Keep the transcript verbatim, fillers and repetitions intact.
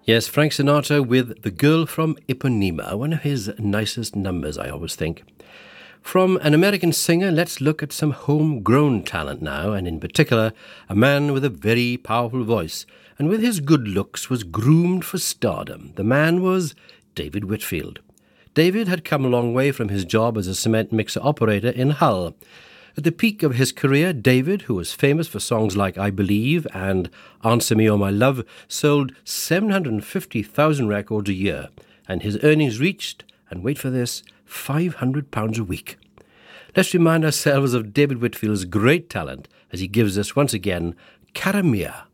Yes, Frank Sinatra with The Girl from Ipanema, one of his nicest numbers, I always think. From an American singer, let's look at some homegrown talent now, and in particular, a man with a very powerful voice, and with his good looks was groomed for stardom. The man was David Whitfield. David had come a long way from his job as a cement mixer operator in Hull. At the peak of his career, David, who was famous for songs like I Believe and Answer Me, Oh My Love, sold seven hundred fifty thousand records a year, and his earnings reached, and wait for this, five hundred pounds a week. Let's remind ourselves of David Whitfield's great talent as he gives us once again Caramia.